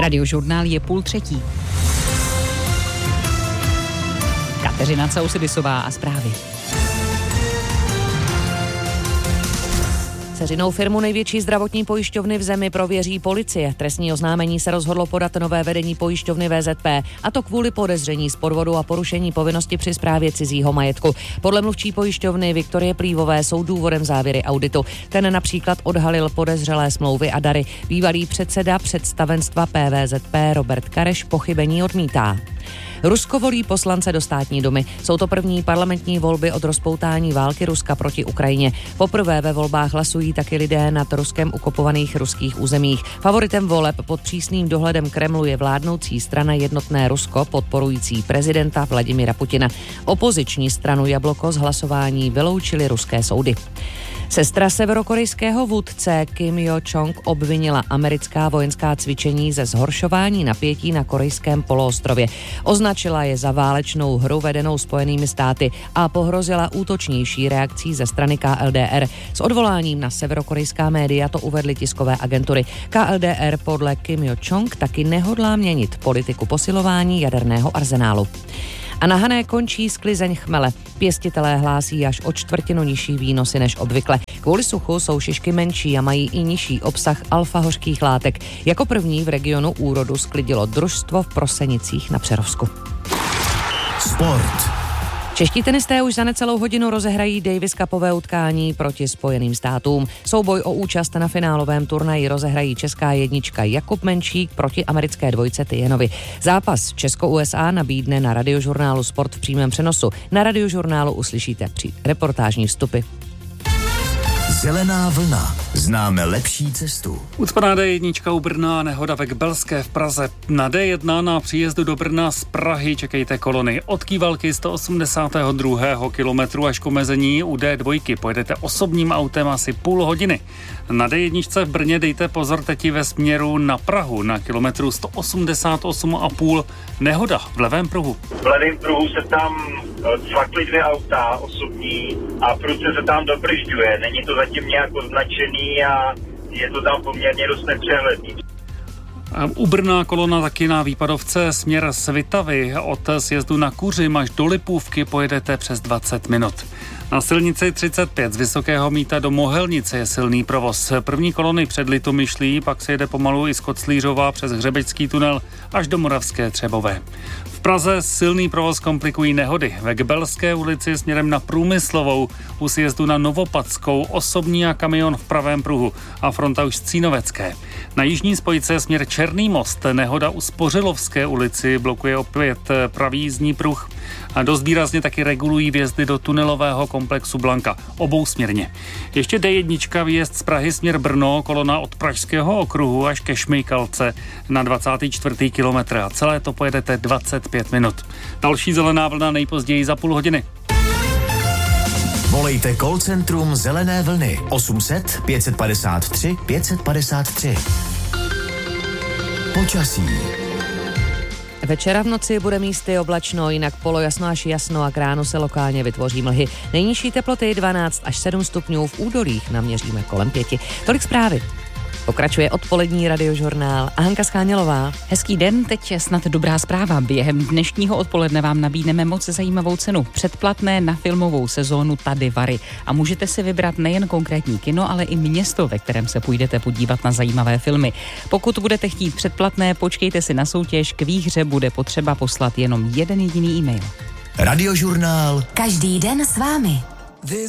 Radiožurnál je 2:30. Kateřina Causidisová a zprávy. Dceřinou firmu největší zdravotní pojišťovny v zemi prověří policie. Trestní oznámení se rozhodlo podat nové vedení pojišťovny VZP, a to kvůli podezření z podvodu a porušení povinnosti při správě cizího majetku. Podle mluvčí pojišťovny Viktorie Plívové jsou důvodem závěry auditu. Ten například odhalil podezřelé smlouvy a dary. Bývalý předseda představenstva PVZP Robert Kareš pochybení odmítá. Rusko volí poslance do státní dumy. Jsou to první parlamentní volby od rozpoutání války Ruska proti Ukrajině. Poprvé ve volbách hlasují taky lidé nad Ruskem okupovaných ruských územích. Favoritem voleb pod přísným dohledem Kremlu je vládnoucí strana Jednotné Rusko, podporující prezidenta Vladimira Putina. Opoziční stranu Jabloko z hlasování vyloučily ruské soudy. Sestra severokorejského vůdce Kim Jo-chong obvinila americká vojenská cvičení ze zhoršování napětí na korejském poloostrově. Označila je za válečnou hru vedenou Spojenými státy a pohrozila útočnější reakcí ze strany KLDR. S odvoláním na severokorejská média to uvedly tiskové agentury. KLDR podle Kim Jo-chong taky nehodlá měnit politiku posilování jaderného arzenálu. A na Hané končí sklizeň chmele. Pěstitelé hlásí až o čtvrtinu nižší výnosy než obvykle. Kvůli suchu jsou šišky menší a mají i nižší obsah alfa-hořkých látek. Jako první v regionu úrodu sklidilo družstvo v Prosenicích na Přerovsku. Sport. Čeští tenisté už za necelou hodinu rozehrají Davis Cupové utkání proti Spojeným státům. Souboj o účast na finálovém turnaji rozehrají česká jednička Jakub Menšík proti americké dvojce Tijenovi. Zápas Česko-USA nabídne na Radiožurnálu Sport v přímém přenosu. Na Radiožurnálu uslyšíte reportážní vstupy. Zelená vlna. Známe lepší cestu. Ucpaná D1 u Brna, nehoda ve Kbelské v Praze. Na D1 na příjezdu do Brna z Prahy čekejte kolony. Od Kývalky 182. kilometru až k omezení u D2 pojedete osobním autem asi půl hodiny. Na D1 v Brně dejte pozor teď ve směru na Prahu na kilometru 188,5. Nehoda v levém pruhu. V levém pruhu se tam cvakly 2 auta osobní a prudce se tam dobržďuje. Není to zatím nějak označený a je to tam poměrně dost nepřehledný. U Brna kolona taky na výpadovce směr Svitavy. Od sjezdu na Kuřim až do Lipůvky pojedete přes 20 minut. Na silnici 35 z Vysokého Mýta do Mohelnice je silný provoz. První kolony před Litomyšlí, pak se jede pomalu i z Koclířova přes Hřebečský tunel až do Moravské Třebové. V Praze silný provoz komplikují nehody. Ve Kbelské ulici směrem na Průmyslovou u sjezdu na Novopadskou osobní a kamion v pravém pruhu a fronta už z Cínovecké. Na jižní spojce směr Černý most nehoda u Spořilovské ulici blokuje opět pravý jízdní pruh a dost výrazně taky regulují vjezdy do tunelového komplexu Blanka obousměrně. Ještě D1 výjezd z Prahy směr Brno, kolona od Pražského okruhu až ke Šmejkalce na 24. kilometr a celé to pojedete 25 minut. Další zelená vlna nejpozději za půl hodiny. Volejte call centrum Zelené vlny 800 553 553. Počasí. Večera v noci bude místy oblačno, jinak polojasno až jasno a k ránu se lokálně vytvoří mlhy. Nejnižší teploty 12 až 7 stupňů, v údolích naměříme kolem 5. Tolik zprávy. Pokračuje odpolední Radiožurnál a Hanka Schánělová. Hezký den, teď je snad dobrá zpráva. Během dnešního odpoledne vám nabídneme moc zajímavou cenu. Předplatné na filmovou sezónu Tady Vary. A můžete si vybrat nejen konkrétní kino, ale i město, ve kterém se půjdete podívat na zajímavé filmy. Pokud budete chtít předplatné, počkejte si na soutěž. K výhře bude potřeba poslat jenom jeden jediný e-mail. Radiožurnál. Každý den s vámi.